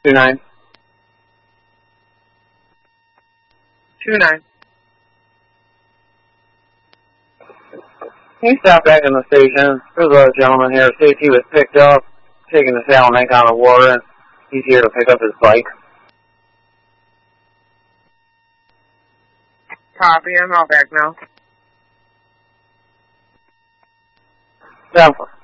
29. 29. Can you stop back in the station? There's a gentleman here. See if he was picked up, taking the Salamanca on the water. He's here to pick up his bike. Copy, I'm all back now. Down.